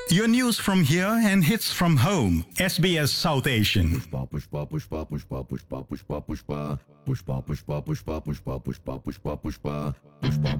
Your news from here and hits from home. SBS South Asian. Pushpa pushpa pushpa pushpa pushpa pushpa pushpa pushpa pushpa pushpa pushpa pushpa pushpa pushpa pushpa